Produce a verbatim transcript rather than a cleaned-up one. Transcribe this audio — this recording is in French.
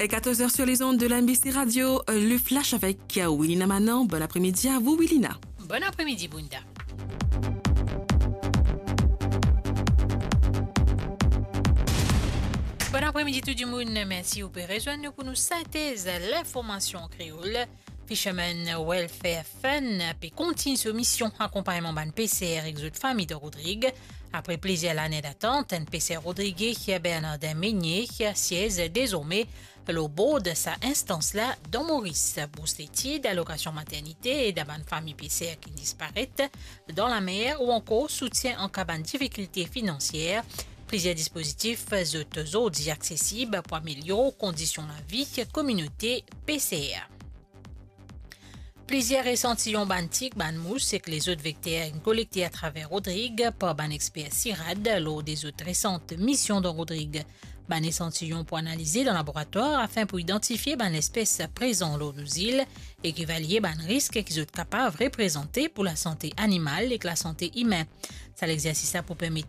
quatorze heures sur les ondes de l'M B C Radio, le flash avec Willina Manan. Bon après-midi à vous, Willina. Bon après-midi, Bunda. Bon après-midi tout le monde. Merci vous pouvez rejoindre nous pour nous synthétiser l'information créole. Fisherman Welfare Fund puis continue sur mission accompagnement ban P C R exode famille de Rodrigue. Après plusieurs années d'attente, un P C R Rodrigue qui est Bernardin Meignier qui siège désormais le board de sa instance-là dans Maurice. Bourse d'études, allocation maternité et d'aban famille P C R qui disparaissent dans la mer ou encore soutien en cas de difficultés financières. Plusieurs dispositifs autres accessibles pour améliorer les conditions de la vie communauté P C R. Plusieurs échantillons bantiques, ban mousse et que les autres vecteurs collectés à travers Rodrigue par ban expert CIRAD lors des autres récentes missions de Rodrigue. Ban échantillons pour analyser dans le laboratoire afin pour identifier ban l'espèce présente lors des îles et qui valide ban risque qu'ils sont capables de représenter pour la santé animale et que la santé humaine. Ça l'exercice pour permettre